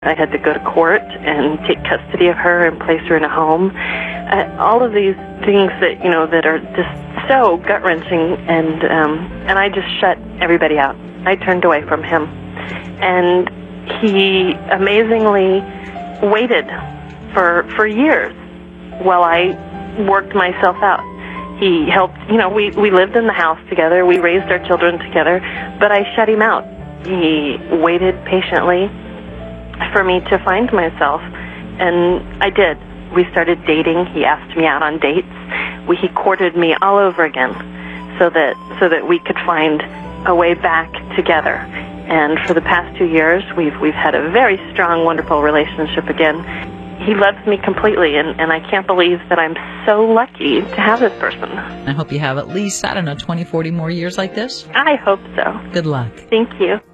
I had to go to court and take custody of her and place her in a home. All of these things that are just so gut-wrenching, and I just shut everybody out. I turned away from him. And he amazingly waited for years while I worked myself out. He helped, we lived in the house together, we raised our children together, but I shut him out. He waited patiently for me to find myself, and I did. We started dating. He asked me out on dates. He courted me all over again so that we could find a way back together. And for the past 2 years, we've had a very strong, wonderful relationship again. He loves me completely, and I can't believe that I'm so lucky to have this person. I hope you have at least, 20, 40 more years like this. I hope so. Good luck. Thank you.